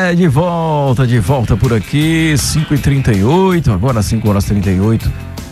De volta por aqui, 5h38, agora 5h38.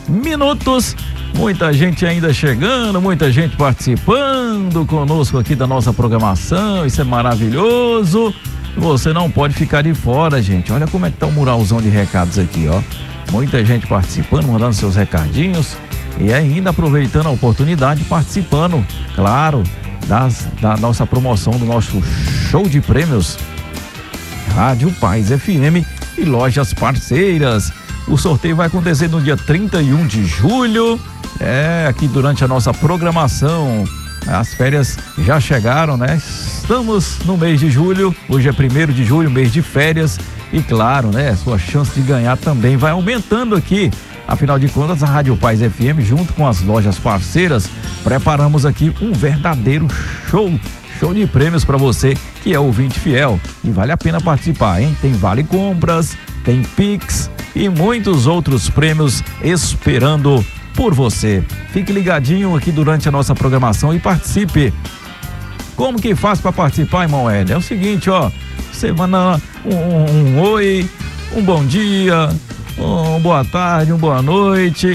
Muita gente ainda chegando, muita gente participando conosco aqui da nossa programação, isso é maravilhoso. Você não pode ficar de fora, gente. Olha como é que tá o muralzão de recados aqui, ó. Muita gente participando, mandando seus recadinhos e ainda aproveitando a oportunidade, participando, claro, da nossa promoção, do nosso show de prêmios Rádio Paz FM e lojas parceiras. O sorteio vai acontecer no dia 31 de julho, aqui durante a nossa programação. As férias já chegaram, né? Estamos no mês de julho, hoje é 1º de julho, mês de férias. E claro, né? Sua chance de ganhar também vai aumentando aqui. Afinal de contas, a Rádio Paz FM, junto com as lojas parceiras, preparamos aqui um verdadeiro show de prêmios para você que é ouvinte fiel. E vale a pena participar, hein? Tem Vale Compras, tem Pix e muitos outros prêmios esperando por você. Fique ligadinho aqui durante a nossa programação e participe. Como que faz para participar, irmão Hélio? É o seguinte, ó, você manda um oi, um bom dia, uma boa tarde, uma boa noite.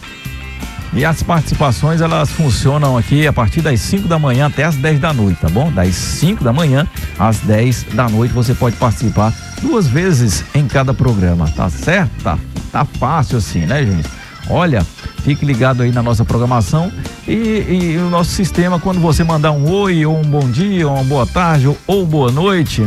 E as participações, elas funcionam aqui a partir das 5 da manhã até as 10 da noite, tá bom? Das 5 da manhã às 10 da noite você pode participar 2 vezes em cada programa, tá certo? Tá fácil assim, né, gente? Olha, fique ligado aí na nossa programação e o nosso sistema, quando você mandar um oi, ou um bom dia, ou uma boa tarde, ou boa noite,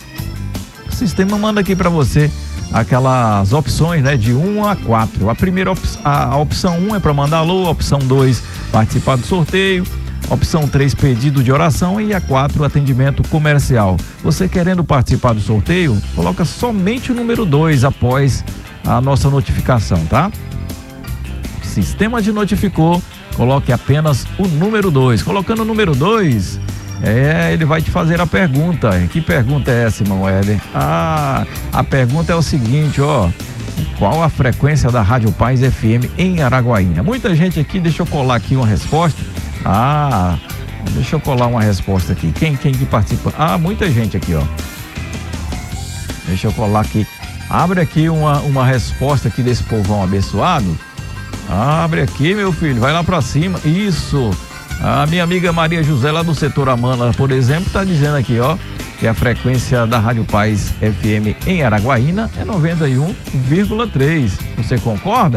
o sistema manda aqui para você aquelas opções, né, de 1 a 4. A primeira a opção 1 é para mandar alô, a opção 2 participar do sorteio, a opção 3 pedido de oração e a 4 atendimento comercial. Você querendo participar do sorteio, coloca somente o número 2 após a nossa notificação, tá? O sistema te notificou, coloque apenas o número 2. Colocando o número 2, ele vai te fazer a pergunta. Que pergunta é essa, irmão Éder? A pergunta é o seguinte, ó. Qual a frequência da Rádio Paz FM em Araguaína? Muita gente aqui, deixa eu colar aqui uma resposta. Deixa eu colar uma resposta aqui. Quem que participa? Muita gente aqui, ó. Deixa eu colar aqui. Abre aqui uma resposta aqui desse povão abençoado. Abre aqui, meu filho, vai lá pra cima. Isso. A minha amiga Maria José, lá do setor Amanda, por exemplo, tá dizendo aqui, ó, que a frequência da Rádio Paz FM em Araguaína é 91,3. Você concorda?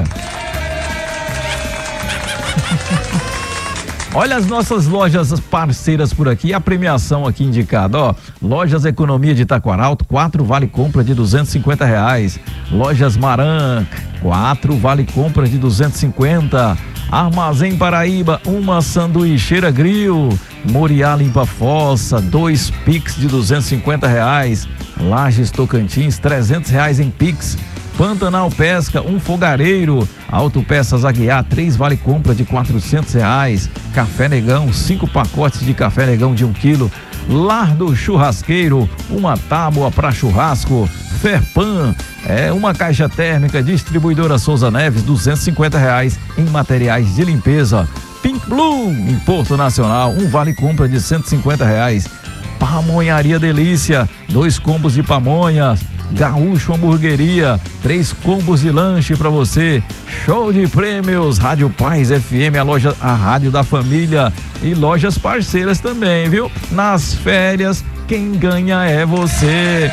Olha as nossas lojas parceiras por aqui, a premiação aqui indicada, ó. Lojas Economia de Taquaralto, 4 vale compra de R$250. Lojas Maran, 4 vale compra de R$250. Armazém Paraíba, uma sanduicheira grill. Moriá Limpa Fossa, 2 Pix de R$250. Lages Tocantins, R$300 em Pix. Pantanal Pesca, um fogareiro. Autopeças Aguiar, 3 vale compra de R$400. Café Negão, 5 pacotes de café Negão de 1 quilo. Lar do Churrasqueiro, uma tábua para churrasco. Ferpan, uma caixa térmica. Distribuidora Souza Neves, R$250 em materiais de limpeza. Pink Bloom, em Porto Nacional, um vale compra de R$150. Pamonharia Delícia, 2 combos de pamonhas. Gaúcho Hamburgueria, 3 combos de lanche para você. Show de prêmios, Rádio Paz FM, a rádio da família, e lojas parceiras também, viu? Nas férias, quem ganha é você.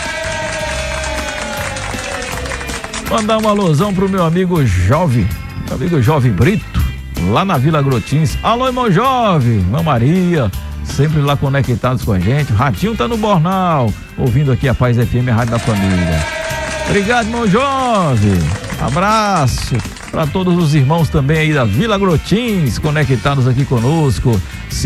Mandar uma alusão pro meu amigo Jovem Brito, lá na Vila Grotins. Alô, irmão Jovem, irmã Maria, sempre lá conectados com a gente. O Ratinho tá no Bornal, ouvindo aqui a Paz FM, a rádio da família. Obrigado, irmão Jovem. Abraço para todos os irmãos também aí da Vila Grotins, conectados aqui conosco.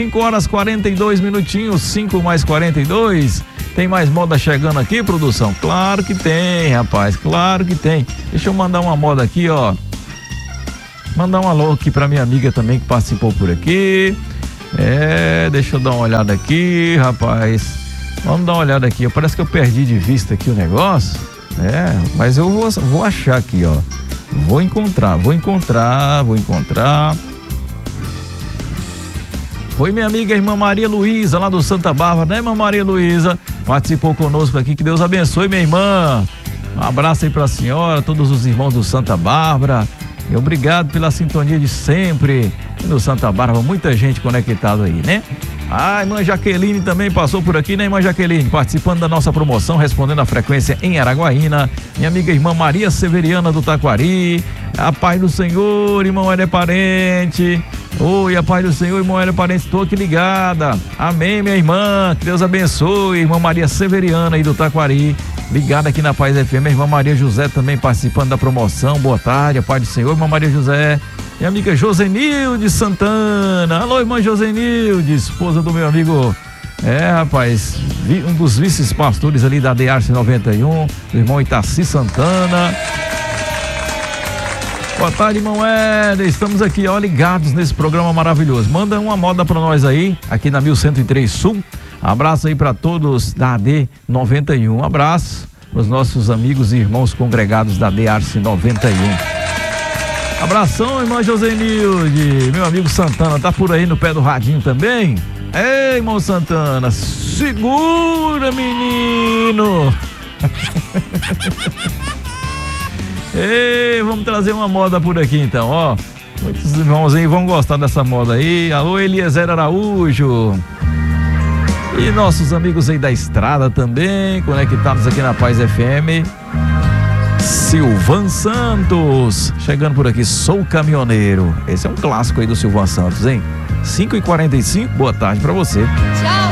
5h42, 5 mais 42. Tem mais moda chegando aqui, produção? Claro que tem, rapaz, claro que tem. Deixa eu mandar uma moda aqui, ó. Mandar um alô aqui pra minha amiga também que participou por aqui. Deixa eu dar uma olhada aqui, rapaz. Vamos dar uma olhada aqui. Parece que eu perdi de vista aqui o negócio. Mas eu vou achar aqui, ó. Vou encontrar. Foi minha amiga irmã Maria Luísa, lá do Santa Bárbara, né, irmã Maria Luísa? participou conosco aqui. Que Deus abençoe, minha irmã. Um abraço aí pra senhora, todos os irmãos do Santa Bárbara. E obrigado pela sintonia de sempre no Santa Bárbara. Muita gente conectada aí, né? A irmã Jaqueline também passou por aqui, né, irmã Jaqueline? Participando da nossa promoção, respondendo a frequência em Araguaína. Minha amiga irmã Maria Severiana do Taquari. A paz do Senhor, irmão Hélia Parente. Oi, a paz do Senhor, irmão Hélia Parente. Estou aqui ligada. Amém, minha irmã. Que Deus abençoe. Irmã Maria Severiana aí do Taquari. Ligada aqui na Paz FM. A irmã Maria José também participando da promoção. Boa tarde, a paz do Senhor, irmã Maria José. Minha amiga Josenilde Santana. Alô, irmã Josenilde, esposa do meu amigo, rapaz, um dos vice-pastores ali da DEARCE 91, do irmão Itaci Santana. Boa tarde, irmão Éder. Estamos aqui, ó, ligados nesse programa maravilhoso. Manda uma moda pra nós aí, aqui na 1103 Sul. Abraço aí pra todos da AD 91. Um abraço pros nossos amigos e irmãos congregados da DEARCE 91. Abração, irmã Josenilde. Meu amigo Santana tá por aí no pé do radinho também? Ei, irmão Santana, segura, menino. Ei, vamos trazer uma moda por aqui então, ó. Muitos irmãos aí vão gostar dessa moda aí. Alô, Eliezer Araújo. E nossos amigos aí da estrada também, conectados aqui na Paz FM. Silvan Santos, chegando por aqui, sou caminhoneiro. Esse é um clássico aí do Silvan Santos, hein? 5h45, boa tarde pra você. Tchau.